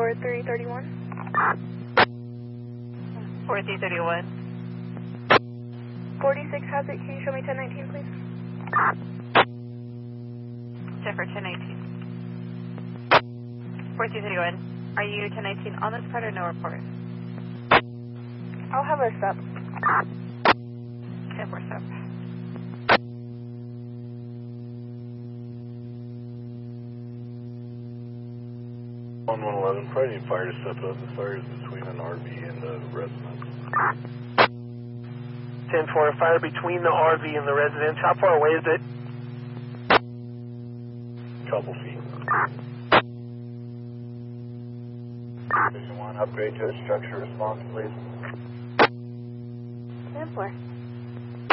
4331. 4331. 46 has it. Can you show me 1019, please? Check for 1019. 4331. Are you 1019 on this part or no report? I'll have a sub. 10-4 sub. On 111, probably need fire to step up. The fire is between an RV and the residence. 10-4, fire between the RV and the residence. How far away is it? Couple feet. Division 1, upgrade to a structure response, please. 10-4.